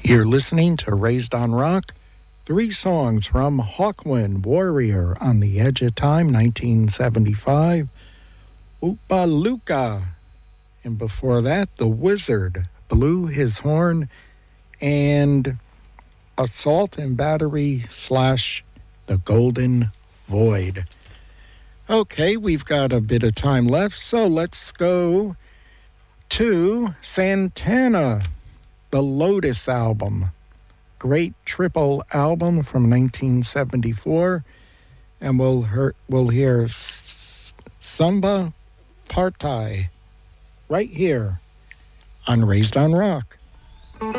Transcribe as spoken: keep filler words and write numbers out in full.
You're listening to Raised on Rock, three songs from Hawkwind Warrior, On the Edge of Time, nineteen seventy-five, Oopa Luka, and before that, The Wizard Blew His Horn, and Assault and Battery slash The Golden Void. Okay, we've got a bit of time left, so let's go to Santana, the Lotus album. Great triple album from nineteen seventy-four. And we'll, hear, we'll hear S- Samba Partai right here on Raised on Rock.